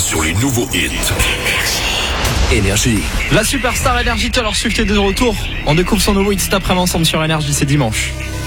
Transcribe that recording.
sur les nouveaux hits. Énergie. La superstar Énergie Taylor Swift est de retour. On découvre son nouveau hit cet après-midi ensemble sur Énergie, c'est dimanche.